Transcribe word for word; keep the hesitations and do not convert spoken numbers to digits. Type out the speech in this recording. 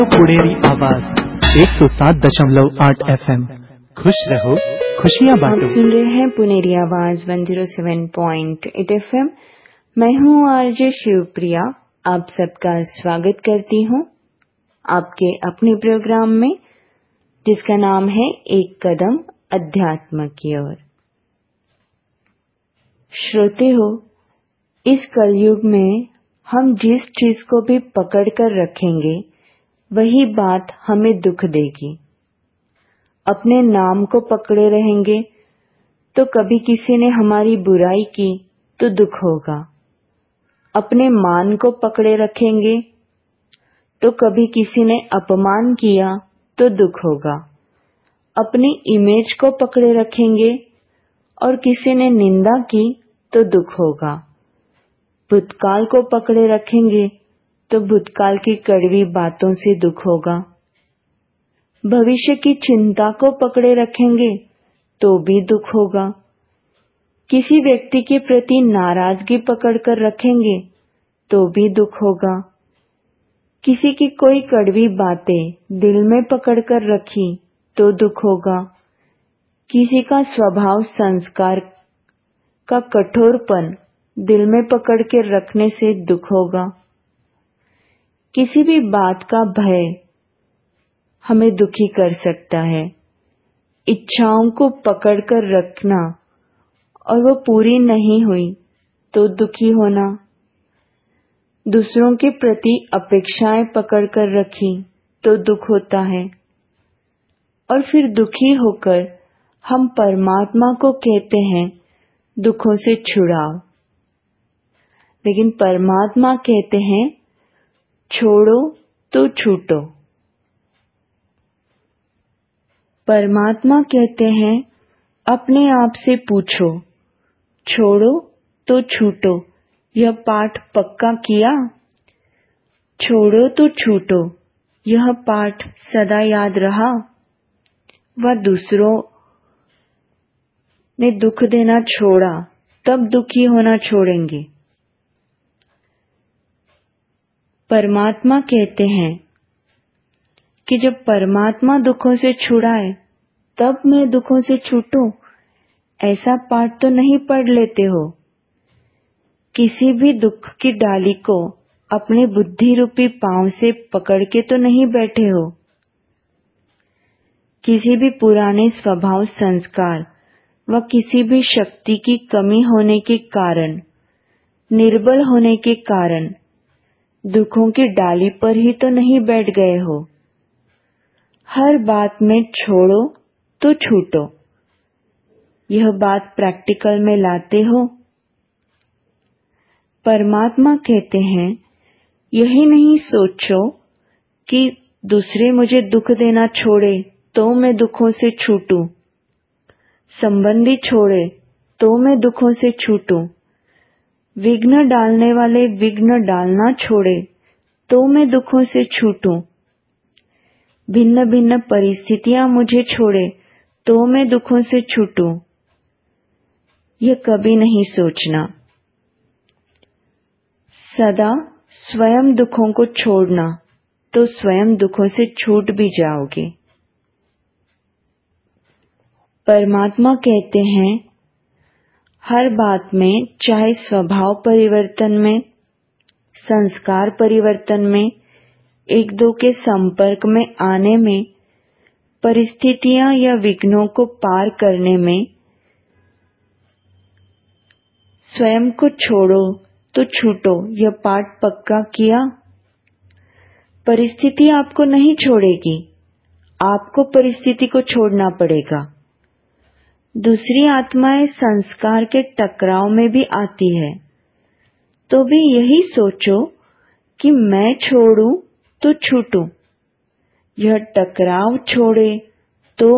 पुणेरी आवाज एक सौ सात दशमलव आठ एफ एम। खुश रहो, खुशियाँ बांटो। आप सुन रहे हैं पुणेरी आवाज एक सौ सात पॉइंट आठ एफ एम। मैं हूँ आरजे शिवप्रिया, आप सबका स्वागत करती हूँ आपके अपने प्रोग्राम में, जिसका नाम है एक कदम अध्यात्म की ओर। श्रोते हो, इस कलयुग में हम जिस चीज को भी पकड़ कर रखेंगे वही बात हमें दुख देगी। अपने नाम को पकड़े रहेंगे तो कभी किसी ने हमारी बुराई की तो दुख होगा। अपने मान को पकड़े रखेंगे तो कभी किसी ने अपमान किया तो दुख होगा। अपनी इमेज को पकड़े रखेंगे और किसी ने निंदा की तो दुख होगा। भूतकाल को पकड़े रखेंगे तो भूतकाल की कड़वी बातों से दुख होगा। भविष्य की चिंता को पकड़े रखेंगे तो भी दुख होगा। किसी व्यक्ति के प्रति नाराजगी पकड़ कर रखेंगे तो भी दुख होगा। किसी की कोई कड़वी बातें दिल में पकड़ कर रखी तो दुख होगा। किसी का स्वभाव संस्कार का कठोरपन दिल में पकड़ के रखने से दुख होगा। किसी भी बात का भय हमें दुखी कर सकता है। इच्छाओं को पकड़ कर रखना और वो पूरी नहीं हुई तो दुखी होना। दूसरों के प्रति अपेक्षाएं पकड़ कर रखी तो दुख होता है। और फिर दुखी होकर हम परमात्मा को कहते हैं दुखों से छुड़ाओ, लेकिन परमात्मा कहते हैं छोड़ो तो छूटो। परमात्मा कहते हैं अपने आप से पूछो, छोड़ो तो छूटो, यह पाठ पक्का किया? छोड़ो तो छूटो, यह पाठ सदा याद रहा? वह दूसरों ने दुख देना छोड़ा तब दुखी होना छोड़ेंगे। परमात्मा कहते हैं कि जब परमात्मा दुखों से छुड़ाए तब मैं दुखों से छूटूं। ऐसा पाठ तो नहीं पढ़ लेते हो। किसी भी दुख की डाली को अपने बुद्धि रूपी पांव से पकड़ के तो नहीं बैठे हो। किसी भी पुराने स्वभाव संस्कार व किसी भी शक्ति की कमी होने के कारण, निर्बल होने के कारण दुखों की डाली पर ही तो नहीं बैठ गए हो। हर बात में छोड़ो तो छूटो, यह बात प्रैक्टिकल में लाते हो। परमात्मा कहते हैं यही नहीं सोचो कि दूसरे मुझे दुख देना छोड़े तो मैं दुखों से छूटूं, संबंधी छोड़े तो मैं दुखों से छूटूं, विघ्न डालने वाले विघ्न डालना छोड़े तो मैं दुखों से छूटूं, भिन्न भिन्न परिस्थितियां मुझे छोड़े तो मैं दुखों से छूटूं। यह कभी नहीं सोचना। सदा स्वयं दुखों को छोड़ना तो स्वयं दुखों से छूट भी जाओगे। परमात्मा कहते हैं हर बात में, चाहे स्वभाव परिवर्तन में, संस्कार परिवर्तन में, एक दो के संपर्क में आने में, परिस्थितियां या विघ्नों को पार करने में, स्वयं को छोड़ो तो छूटो, यह पाठ पक्का किया? परिस्थिति आपको नहीं छोड़ेगी, आपको परिस्थिति को छोड़ना पड़ेगा। दूसरी आत्माएं संस्कार के टकराव में भी आती है, तो भी यही सोचो कि मैं छोड़ूं तो छूटूं, यह टकराव छोड़े